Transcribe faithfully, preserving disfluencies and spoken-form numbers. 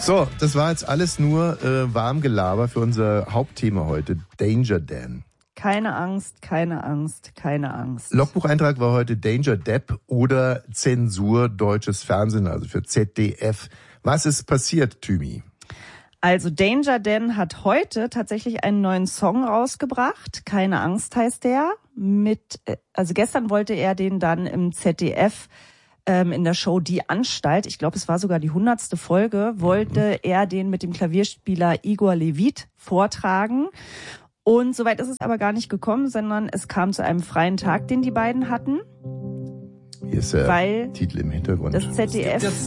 So, das war jetzt alles nur äh, Warmgelaber für unser Hauptthema heute, Danger Dan. Keine Angst, keine Angst, keine Angst. Logbucheintrag war heute Danger Depp oder Zensur deutsches Fernsehen, also für Z D F. Was ist passiert, Thymi? Also Danger Dan hat heute tatsächlich einen neuen Song rausgebracht. Keine Angst heißt der. Mit, also gestern wollte er den dann im Z D F ähm, in der Show Die Anstalt, ich glaube es war sogar die hundertste Folge, wollte mhm. er den mit dem Klavierspieler Igor Levit vortragen. Und soweit ist es aber gar nicht gekommen, sondern es kam zu einem freien Tag, den die beiden hatten. Hier ist der weil Titel im Hintergrund. Das Z D F